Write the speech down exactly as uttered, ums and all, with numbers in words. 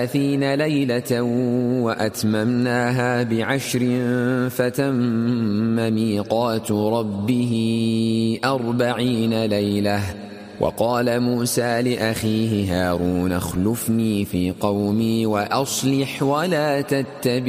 ثلاثين ليلة وأتممناها بعشر فتم ميقات ربه أربعين ليلة. وقال موسى لأخيه هارون اخلفني في قومي وأصلح ولا تتبع